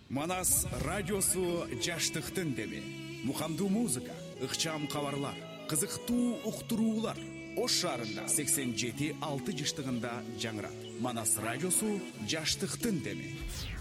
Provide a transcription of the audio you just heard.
Манас радиосу жаштыктын деми. Мухамдуу музыка, ыкчам кабарлар, кызыктуу уктуруулар. Ош шаарында 87-6 жыштыгында жаңырат. Манас радиосу жаштыктын деми.